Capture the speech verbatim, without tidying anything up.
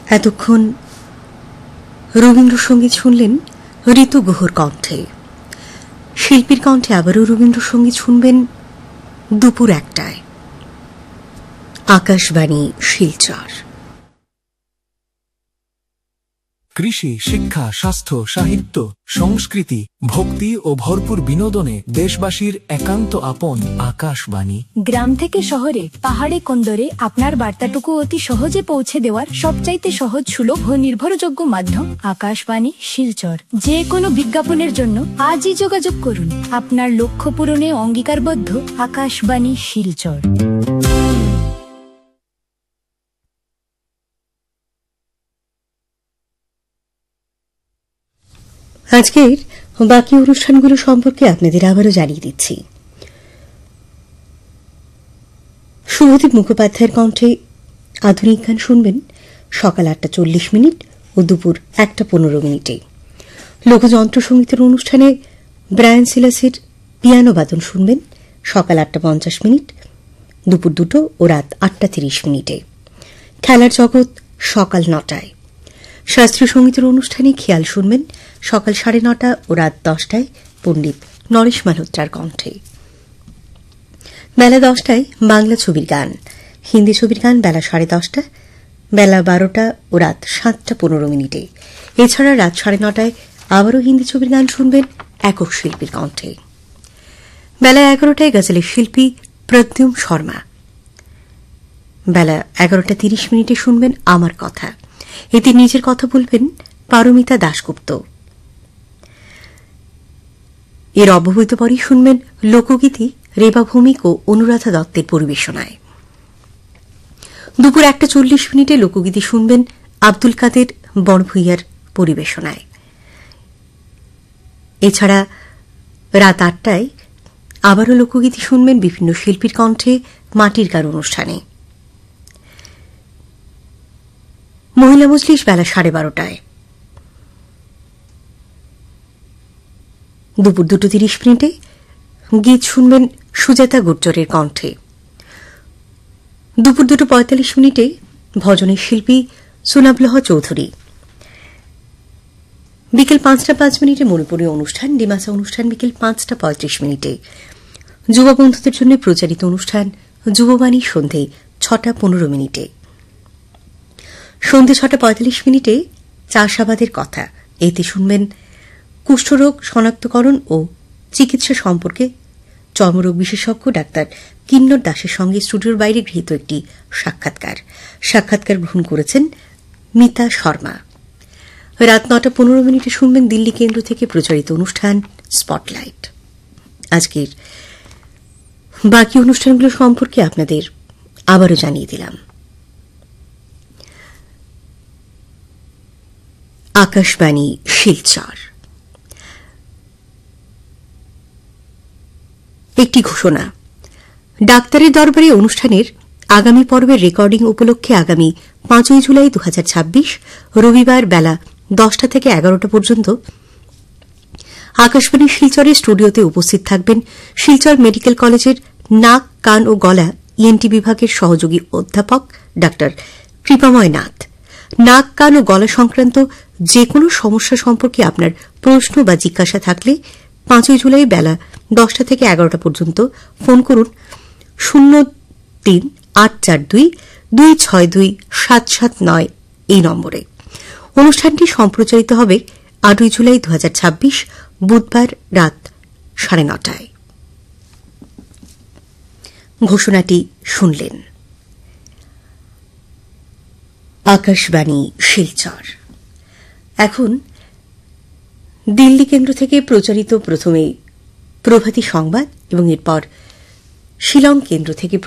এতক্ষণ রবীন্দ্রসঙ্গীত শুনলেন ঋতু গুহর কণ্ঠে। শিল্পীর কণ্ঠে আবারও রবীন্দ্রসঙ্গীত শুনবেন দুপুর একটায়। আকাশবাণী শিলচর। কৃষি, শিক্ষা, স্বাস্থ্য, সাহিত্য, সংস্কৃতি, ভক্তি ও ভরপুর বিনোদনে দেশবাসীর একান্ত আপন আকাশবাণী। গ্রাম থেকে শহরে, পাহাড়ে কন্দরে আপনার বার্তাটুকু অতি সহজে পৌঁছে দেওয়ার সবচাইতে সহজ, সুলভ ও নির্ভরযোগ্য মাধ্যম আকাশবাণী শিলচর। যে কোনো বিজ্ঞাপনের জন্য আজই যোগাযোগ করুন। আপনার লক্ষ্য পূরণে অঙ্গীকারবদ্ধ আকাশবাণী শিলচর। আজকের বাকি অনুষ্ঠানগুলো সম্পর্কে আপনাদের আবারও জানিয়ে দিচ্ছি। শুভদীপ মুখোপাধ্যায়ের কণ্ঠে আধুনিক গান শুনবেন সকাল আটটা চল্লিশ মিনিট ও দুপুর একটা পনেরো মিনিটে। লোকযন্ত্র সঙ্গীতের অনুষ্ঠানে ব্রায়ান সিলাসের পিয়ানো বাদন শুনবেন সকাল আটটা পঞ্চাশ মিনিট, দুপুর দুটো ও রাত আটটা তিরিশ মিনিটে। খেলার জগৎ সকাল নটায়। শাস্ত্রীয় সঙ্গীতের অনুষ্ঠানে খেয়াল শুনবেন সকাল সাড়ে নটা ও রাত দশটায় পণ্ডিত নরেশ মালহোত্রার কণ্ঠে। বেলা দশটায় বাংলা ছবির গান, হিন্দি ছবির গান বেলা সাড়ে দশটা, বেলা বারোটা ও রাত সাতটা পনেরো মিনিটে। এছাড়া রাত সাড়ে নটায় আবারও হিন্দি ছবির গান শুনবেন একক শিল্পীর কণ্ঠে। বেলা এগারোটায় গজলের শিল্পী প্রদ্যুম্ন শর্মা। বেলা এগারোটা তিরিশ মিনিটে শুনবেন আমার কথা, এতে নিজের কথা বলবেন পারমিতা দাশগুপ্ত। এর অব্যবহিত পরই শুনবেন লোকগীতি রেবা ভৌমিক ও অনুরাধা দত্তের পরিবেশনায়। দুপুর একটা চল্লিশ মিনিটে লোকগীতি শুনবেন আব্দুল কাদের বড়ভূইয়ার পরিবেশনায়। এছাড়া রাত আটটায় আবারও লোকগীতি শুনবেন বিভিন্ন শিল্পীর কণ্ঠে মাটির গান অনুষ্ঠানে। মহিলা মজলিস বেলা সাড়ে বারোটায়। দুপুর দুটো তিরিশ মিনিটে গীত শুনবেন সুজাতা গুর্জরের কণ্ঠে। দুপুর দুটো পঁয়তাল্লিশ মিনিটে ভজনের শিল্পী সুনাবলহ চৌধুরী। বিকেল পাঁচটা পাঁচ মিনিটে মণিপুরী অনুষ্ঠান ডিমাসা অনুষ্ঠান বিকেল পাঁচটা পঁয়ত্রিশ মিনিটে। যুব বন্ধুদের জন্য প্রচারিত অনুষ্ঠান যুববাণী সন্ধে ছটা পনেরো মিনিটে। সন্ধে ছটা পঁয়তাল্লিশ মিনিটে চাষাবাদের কথা, এতে শুনবেন কুষ্ঠরোগ শনাক্তকরণ ও চিকিৎসা সম্পর্কে চর্মরোগ বিশেষজ্ঞ ডাক্তার কিন্নর দাসের সঙ্গে স্টুডিওর বাইরে গৃহীত একটি সাক্ষাৎকার। সাক্ষাৎকার গ্রহণ করেছেন মিতা শর্মা। রাত নটা পনেরো মিনিটে শুনবেন দিল্লি কেন্দ্র থেকে প্রচারিত অনুষ্ঠান স্পটলাইট। আজকের বাকি অনুষ্ঠানগুলো সম্পর্কে আপনাদের আবারও জানিয়ে দিলাম। আকাশবাণী শিলচর। একটি ঘোষণা। ডাক্তারের দরবারে অনুষ্ঠানের আগামী পর্বের রেকর্ডিং উপলক্ষে আগামী পাঁচই জুলাই দু হাজার ছাব্বিশ রবিবার বেলা দশটা থেকে এগারোটা পর্যন্ত আকাশবাণী শিলচরের স্টুডিওতে উপস্থিত থাকবেন শিলচর মেডিকেল কলেজের নাক, কান ও গলা ইএনটি বিভাগের সহযোগী অধ্যাপক ডাক্তার কৃপাময় নাথ। নাক, কান ও গলা সংক্রান্ত যে কোনো সমস্যা সম্পর্কে আপনার প্রশ্ন বা জিজ্ঞাসা থাকলে পাঁচই জুলাই বেলা দশটা থেকে এগারোটা পর্যন্ত ফোন করুন শূন্য তিন আট চার দুই দুই ছয় দুই সাত সাত নয় এই নম্বরে। অনুষ্ঠানটি সম্প্রচারিত হবে আটই জুলাই দু হাজার ছাব্বিশ বুধবার রাত সাড়ে নটায়। ঘোষণাটি শুনলেন। আকাশবাণী শিলচর। এখন দিল্লি কেন্দ্র থেকে প্রচারিত প্রথমে প্রভাতী সংবাদ এবং এরপর শিলং কেন্দ্র থেকে